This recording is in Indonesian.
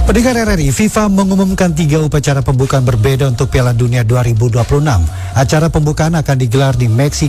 Pendengar RRI, FIFA mengumumkan 3 upacara pembukaan berbeda untuk Piala Dunia 2026. Acara pembukaan akan digelar di Meksiko